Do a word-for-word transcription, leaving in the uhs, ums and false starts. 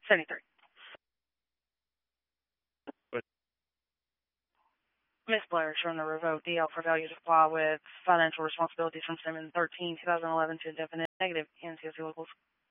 seventy-three. But Miss Blair is from the revoked D L for failure to comply with financial responsibilities from Statement thirteen, twenty eleven to indefinite negative N C S C Locals